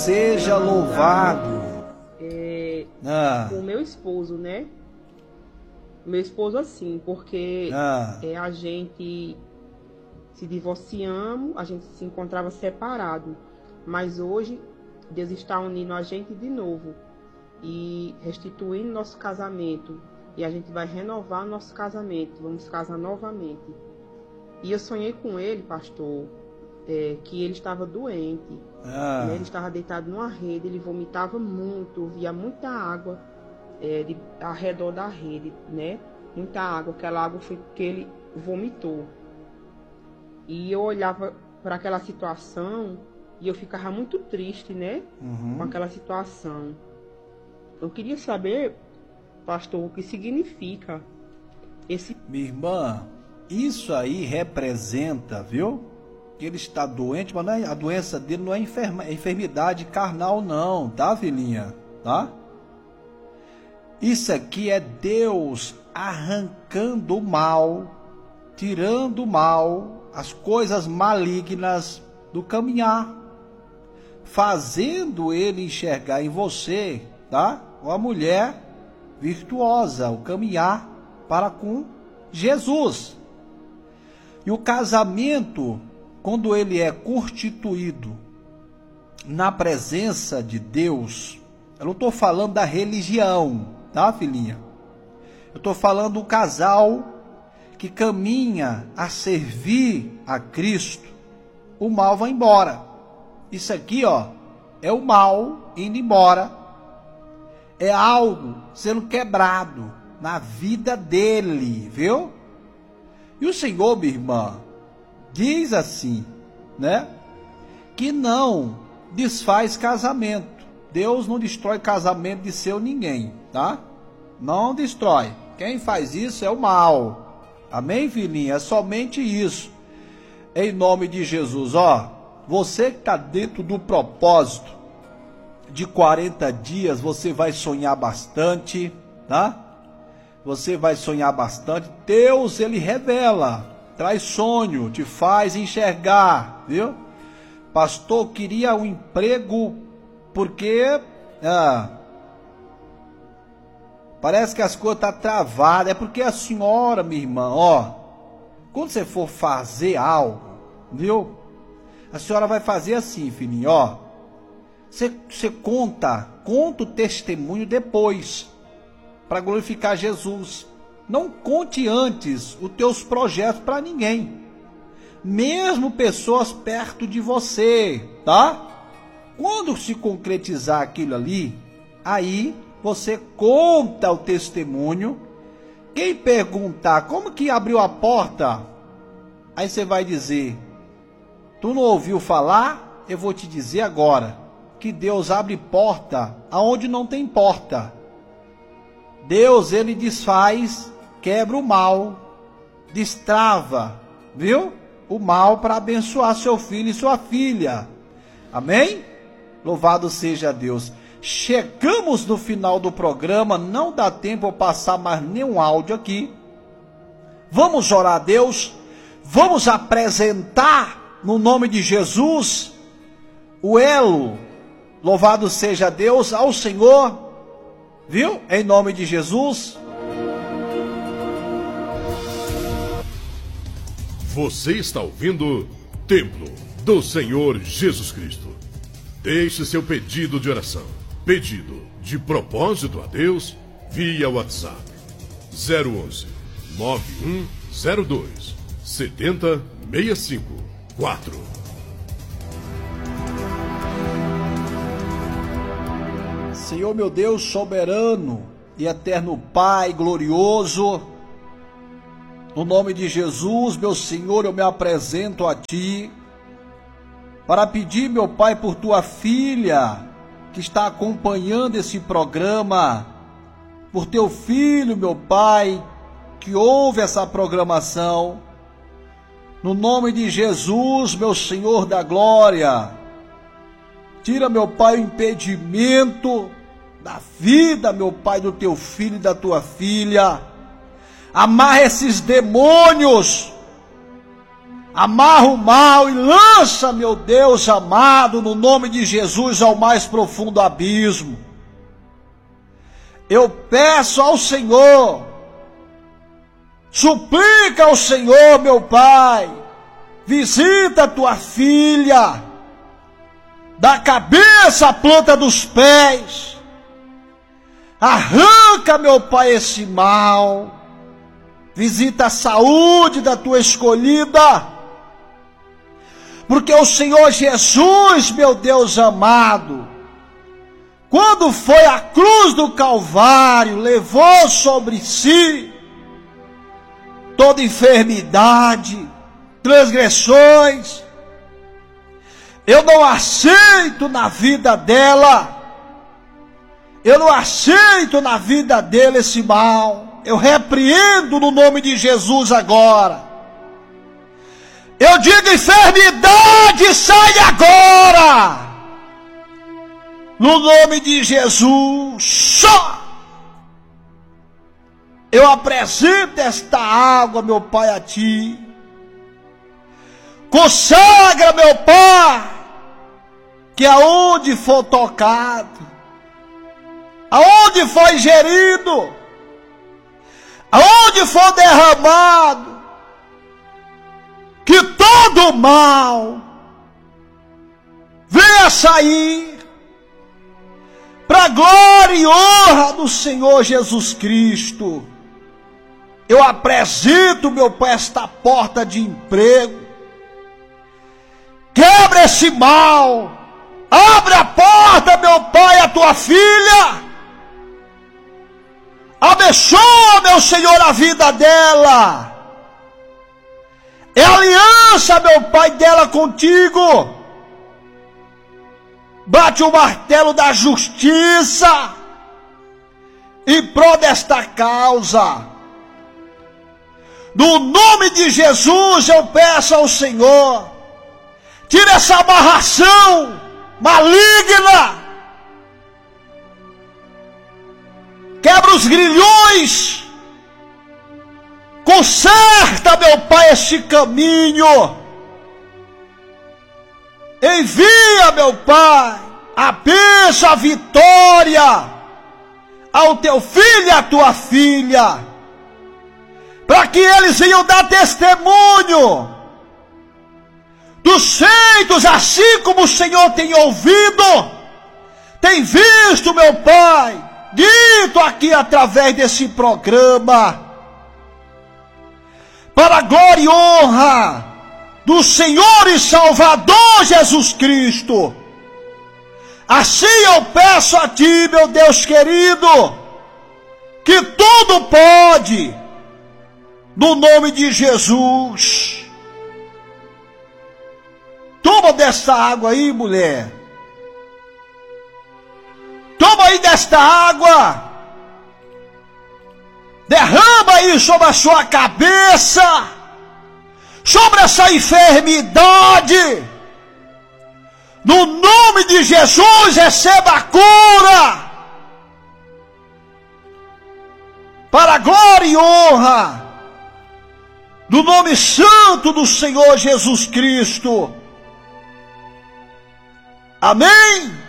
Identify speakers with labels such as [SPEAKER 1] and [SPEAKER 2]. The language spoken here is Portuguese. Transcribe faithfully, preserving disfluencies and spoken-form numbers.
[SPEAKER 1] seja louvado.
[SPEAKER 2] É,
[SPEAKER 1] ah.
[SPEAKER 2] O meu esposo, né? Meu esposo assim, porque
[SPEAKER 1] ah.
[SPEAKER 2] é, a gente se divorciamos, a gente se encontrava separado, mas hoje Deus está unindo a gente de novo e restituindo nosso casamento, e a gente vai renovar nosso casamento, vamos casar novamente. E eu sonhei com ele, pastor, é, que ele estava doente,
[SPEAKER 1] ah.
[SPEAKER 2] né? Ele estava deitado numa rede, ele vomitava muito, via muita água é, de, ao redor da rede, né? Muita água, aquela água foi que ele vomitou. E eu olhava para aquela situação e eu ficava muito triste, né?
[SPEAKER 1] Uhum.
[SPEAKER 2] Com aquela situação. Eu queria saber, pastor, o que significa esse...
[SPEAKER 1] Minha irmã, isso aí representa, viu? Que ele está doente, mas não é, a doença dele não é enferma, é enfermidade carnal não, tá, filhinha? Tá? Isso aqui é Deus arrancando o mal, tirando o mal, as coisas malignas do caminhar, fazendo ele enxergar em você, tá? Uma mulher virtuosa, o caminhar para com Jesus. E o casamento, quando ele é constituído na presença de Deus, eu não estou falando da religião, tá, filhinha? Eu estou falando do casal que caminha a servir a Cristo. O mal vai embora. Isso aqui, ó, é o mal indo embora. É algo sendo quebrado na vida dele, viu? E o Senhor, minha irmã, diz assim, né? Que não desfaz casamento. Deus não destrói casamento de seu ninguém, tá? Não destrói. Quem faz isso é o mal. Amém, filhinha? É somente isso. Em nome de Jesus, ó. Você que está dentro do propósito de quarenta dias, você vai sonhar bastante, tá? Você vai sonhar bastante. Deus, ele revela, traz sonho, te faz enxergar, viu? Pastor, queria um emprego porque ah, parece que as coisas estão travadas. É porque a senhora, minha irmã, ó, quando você for fazer algo, viu? A senhora vai fazer assim, filhinho, ó. Você, você conta, conta o testemunho depois, para glorificar Jesus. Não conte antes os teus projetos para ninguém, mesmo pessoas perto de você, tá? Quando se concretizar aquilo ali, aí você conta o testemunho. Quem perguntar como que abriu a porta, aí você vai dizer: tu não ouviu falar? Eu vou te dizer agora que Deus abre porta aonde não tem porta. Deus, ele desfaz, quebra o mal, destrava, viu? O mal para abençoar seu filho e sua filha. Amém? Louvado seja Deus. Chegamos no final do programa, não dá tempo de passar mais nenhum áudio aqui. Vamos orar a Deus, vamos apresentar no nome de Jesus o elo, louvado seja Deus, ao Senhor, viu? Em nome de Jesus.
[SPEAKER 3] Você está ouvindo Templo do Senhor Jesus Cristo. Deixe seu pedido de oração, pedido de propósito a Deus, via WhatsApp zero onze, nove um zero dois, sete zero seis cinco quatro.
[SPEAKER 1] Senhor meu Deus soberano e eterno Pai glorioso, no nome de Jesus, meu Senhor, eu me apresento a Ti para pedir, meu Pai, por Tua filha que está acompanhando esse programa, por Teu filho, meu Pai, que ouve essa programação. No nome de Jesus, meu Senhor da glória, tira, meu Pai, o impedimento da vida, meu Pai, do Teu filho e da Tua filha. Amarra esses demônios Amarra o mal e lança, meu Deus amado, no nome de Jesus, ao mais profundo abismo. Eu peço ao Senhor, suplica ao Senhor, meu Pai, visita a tua filha, da cabeça à planta dos pés, arranca, meu Pai, esse mal, visita a saúde da tua escolhida, porque o Senhor Jesus, meu Deus amado, quando foi à cruz do Calvário, levou sobre si toda enfermidade, transgressões. Eu não aceito na vida dela, eu não aceito na vida dele esse mal. Eu repreendo no nome de Jesus agora. Eu digo: enfermidade, sai agora! No nome de Jesus, só! Eu apresento esta água, meu Pai, a Ti. Consagra, meu Pai, que aonde for tocado, aonde for ingerido, aonde for derramado, que todo mal venha sair para a glória e honra do Senhor Jesus Cristo. Eu apresento, meu Pai, esta porta de emprego. Quebra esse mal. Abre a porta, meu Pai, a tua filha. Abençoa, meu Senhor, a vida dela. É aliança, meu Pai, dela contigo. Bate o martelo da justiça em prol desta causa. No nome de Jesus eu peço ao Senhor, tira essa amarração maligna. Quebra os grilhões. Conserta, meu Pai, este caminho. Envia, meu Pai, a bênção, a vitória ao teu filho e à tua filha, para que eles venham dar testemunho dos feitos, assim como o Senhor tem ouvido, tem visto, meu Pai, dito aqui através desse programa, para a glória e honra do Senhor e Salvador Jesus Cristo. Assim eu peço a Ti, meu Deus querido, que tudo pode, no nome de Jesus. Toma desta água aí, mulher. Toma aí desta água. Derrama aí sobre a sua cabeça, sobre essa enfermidade. No nome de Jesus, receba a cura. Para a glória e honra do nome santo do Senhor Jesus Cristo. Amém?